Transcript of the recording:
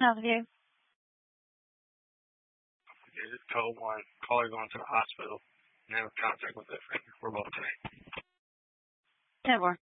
How are you? Is it code one? Caller going to the hospital and have contact with their friend. We're both today. Never.